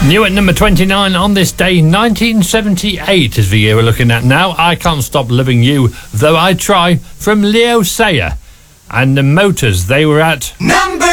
New at number 29 on this day, 1978 is the year we're looking at now. I Can't Stop Loving You, Though I Try, from Leo Sayer. And the Motors, they were at... number